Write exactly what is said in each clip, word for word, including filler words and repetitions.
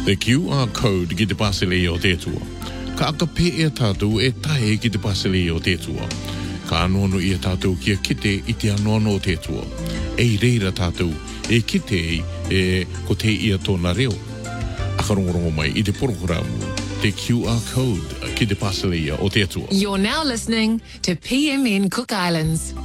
The Q R code ki te pasele o te tua. Ka aka pe e tātou e tae ki te pasele o te tua. Ka anono i a tātou kia kite i te anono o te tua. E reira tātou e kite e ko te ia tōna reo. Akarongorongo mai i te porokoramu. The Q R code ki te pasele o te tua. You're now listening to P M N Cook Islands.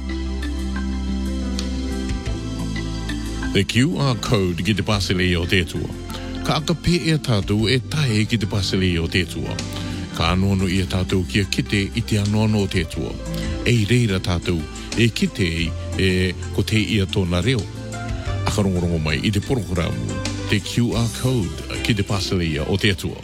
The Q R code ki te pasele o te tua. Ka aka pe e tātou e tae ki te pasele o te tua. Ka anono i a tātou kia kite i te anono o te tua. E reira tātou e kite e ko te ia tōna reo. Akarongorongo mai i te porokoramu. The Q R code ki te pasele o te tua.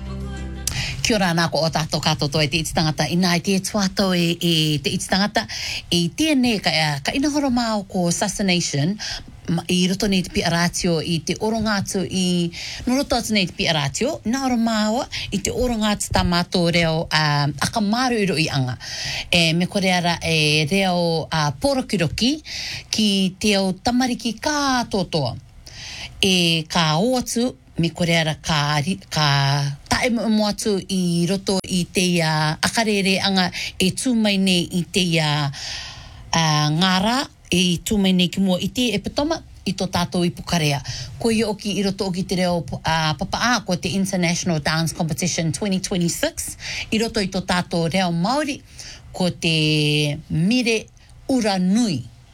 Kia ora nāko o tātou katoto e te iti tangata. Ina i te tuato e, e te iti tangata. E tēnei ka, ka inahoro māo ko assassination i roto nei te pia ratio i te orongātu i no roto atu nei te pia ratio nā ora māua i te orongātu tā mātou reo uh, aka maru i anga e me kore ara e reo uh, porokiroki ki te o tamariki kātotoa e ka oatu me kore ara ka, ka tae mo atu i roto i te uh, akarere anga e tūmai nei i te uh, uh, ngara e tūmai nei ki mua i te e patoma i tō tātou i pukarea. Ko i oki i roto oki te reo uh, papa a ko te International Dance Competition twenty twenty-six i roto i tō tātou reo Māori ko te Mire Uranui.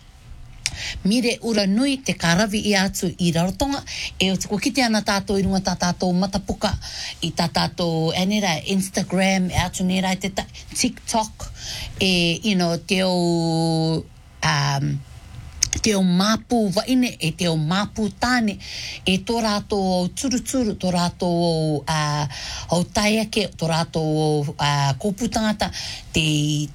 Mire Uranui te karawi i atu i rarotonga e o te ko kite ana tātou i runga tā tātou matapuka i tā tātou e nera Instagram e atu nera te ta, TikTok e you know te o um, te o māpū waine e te o māpū tāne e tō rātou turu turu, tō rātou uh, au taiake, tō rātou uh, kōputangata, te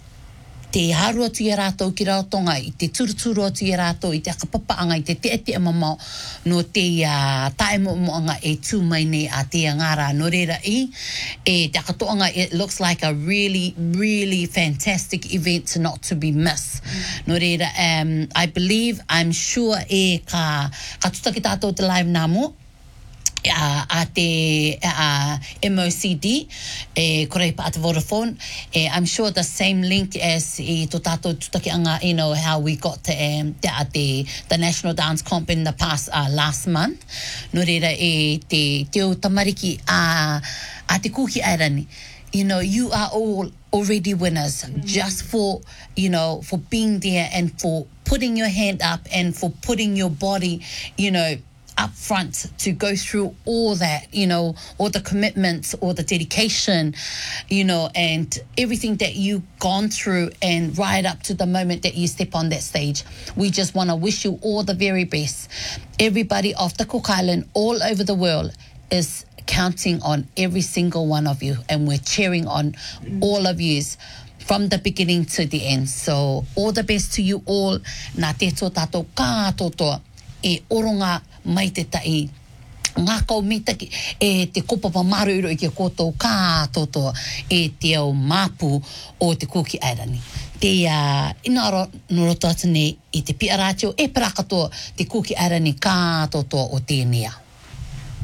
te haru atu i rātou ki raotonga, i te turu turu atu i rātou, i te akapapaanga, i te te te mamau, no te uh, tae moanga e tūmai nei a te ngara no reira i, e te akatoanga, it looks like a really, really fantastic event not to be missed. Mm. No reira, um, I believe, I'm sure e ka, ka tutaki tātou te live nāmo, Uh, a te uh, M O C D e korei pa te Vodafone e I'm sure the same link as i to tātou tutaki anga you know how we got to um, te, uh, te, the National Dance Comp in the past uh, last month no reira e te te o tamariki a, a te kuki airani. You know, you are all already winners mm-hmm. just for, you know, for being there and for putting your hand up and for putting your body, you know, up front to go through all that, you know, all the commitments, all the dedication, you know, and everything that you've gone through and right up to the moment that you step on that stage. We just want to wish you all the very best. Everybody off the Cook Island, all over the world, is counting on every single one of you, and we're cheering on all of yous from the beginning to the end. So all the best to you all. Nā te tō tātou kātotoa e oronga mai te tai ngā kau mitaki e te kopapa maruru i ke koutou kātotoa e te au māpū o te kuki airani. Te uh, inaro noroto atu nei i te pia rātio e parakatoa te kuki airani kātotoa o tēnea.